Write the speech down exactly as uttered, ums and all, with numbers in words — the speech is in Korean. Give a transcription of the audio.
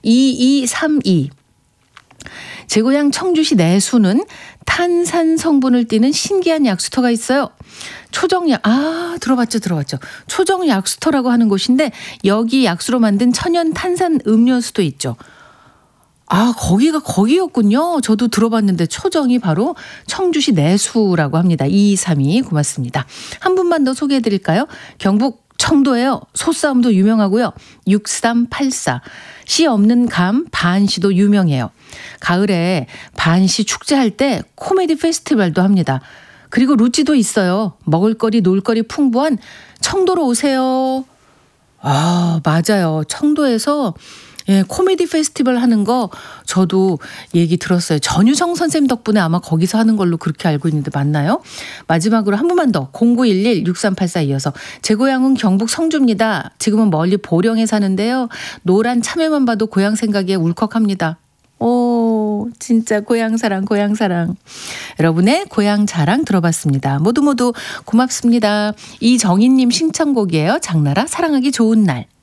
이이삼이. 제 고향 청주시 내수는 탄산 성분을 띠는 신기한 약수터가 있어요. 초정약, 아, 들어봤죠, 들어봤죠. 초정약수터라고 하는 곳인데 여기 약수로 만든 천연 탄산 음료수도 있죠. 아, 거기가 거기였군요. 저도 들어봤는데 초정이 바로 청주시 내수라고 합니다. 이이삼이 고맙습니다. 한 분만 더 소개해 드릴까요? 경북 청도예요. 소싸움도 유명하고요. 육삼팔사. 씨 없는 감 반시도 유명해요. 가을에 반시 축제할 때 코미디 페스티벌도 합니다. 그리고 루찌도 있어요. 먹을거리 놀거리 풍부한 청도로 오세요. 아, 맞아요. 청도에서 예, 코미디 페스티벌 하는 거 저도 얘기 들었어요. 전유성 선생님 덕분에 아마 거기서 하는 걸로 그렇게 알고 있는데 맞나요? 마지막으로 한 번만 더 공구일일 육삼팔사 이어서 제 고향은 경북 성주입니다. 지금은 멀리 보령에 사는데요. 노란 참외만 봐도 고향 생각에 울컥합니다. 오, 진짜 고향사랑 고향사랑. 여러분의 고향 자랑 들어봤습니다. 모두 모두 고맙습니다. 이정희님 신청곡이에요. 장나라 사랑하기 좋은 날.